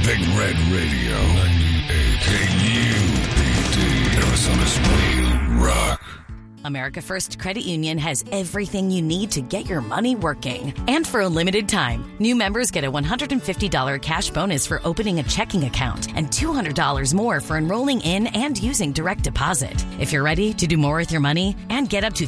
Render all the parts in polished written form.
Big Red Radio 98 KUPD, Arizona's real rock. America First Credit Union has everything you need to get your money working. And for a limited time, new members get a $150 cash bonus for opening a checking account and $200 more for enrolling in and using direct deposit. If you're ready to do more with your money and get up to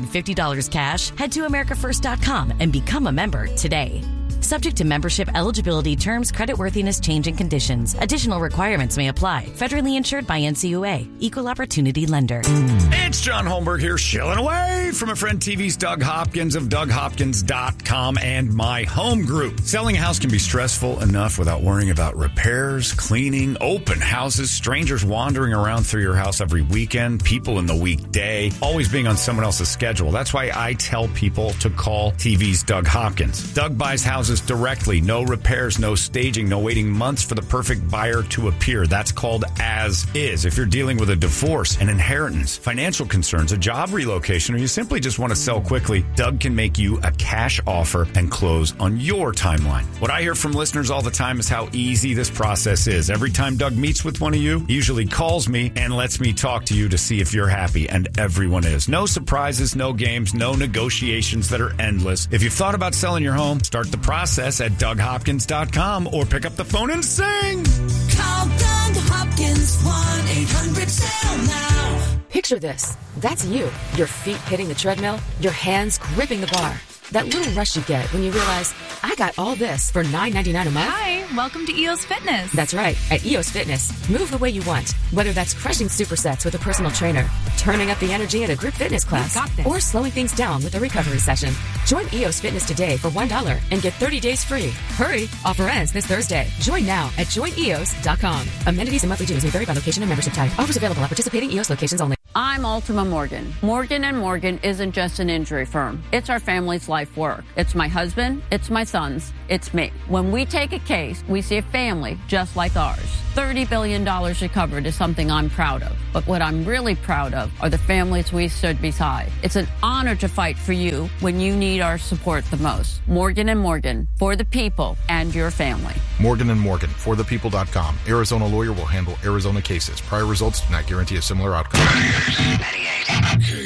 $350 cash, head to americafirst.com and become a member today. Subject to membership, eligibility, terms, creditworthiness, changing conditions. Additional requirements may apply. Federally insured by NCUA. Equal Opportunity Lender. It's John Holmberg here, shilling away from a friend TV's Doug Hopkins of DougHopkins.com and My Home Group. Selling a house can be stressful enough without worrying about repairs, cleaning, open houses, strangers wandering around through your house every weekend, people in the weekday, always being on someone else's schedule. That's why I tell people to call TV's Doug Hopkins. Doug buys houses directly. No repairs, no staging, no waiting months for the perfect buyer to appear. That's called as is. If you're dealing with a divorce, an inheritance, financial concerns, a job relocation, or you simply just want to sell quickly, Doug can make you a cash offer and close on your timeline. What I hear from listeners all the time is how easy this process is. Every time Doug meets with one of you, he usually calls me and lets me talk to you to see if you're happy, and everyone is. No surprises, no games, no negotiations that are endless. If you've thought about selling your home, start the process at DougHopkins.com or pick up the phone and sing. Call Doug Hopkins, 1-800-SELL now. Picture this. That's you. Your feet hitting the treadmill, your hands gripping the bar. That little rush you get when you realize, I got all this for $9.99 a month. Hi, welcome to EOS Fitness. That's right. At EOS Fitness, move the way you want. Whether that's crushing supersets with a personal trainer, turning up the energy at a group fitness class, or slowing things down with a recovery session. Join EOS Fitness today for $1 and get 30 days free. Hurry, offer ends this Thursday. Join now at joineos.com. Amenities and monthly dues may vary by location and membership type. Offers available at participating EOS locations only. I'm Ultima Morgan. Morgan & Morgan isn't just an injury firm. It's our family's life work. It's my husband, it's my sons, it's me. When we take a case, we see a family just like ours. $30 billion recovered is something I'm proud of. But what I'm really proud of are the families we stood beside. It's an honor to fight for you when you need our support the most. Morgan & Morgan, for the people and your family. Morgan & Morgan, forthepeople.com. Arizona lawyer will handle Arizona cases. Prior results do not guarantee a similar outcome. 98.